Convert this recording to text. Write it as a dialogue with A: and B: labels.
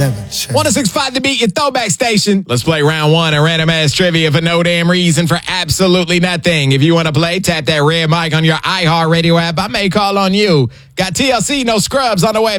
A: 106.5 to beat your throwback station. Let's play round one of random ass trivia for no damn reason for absolutely nothing. If you want to play, tap that red mic on your iHeartRadio app. I may call on you. Got TLC, no scrubs on the way.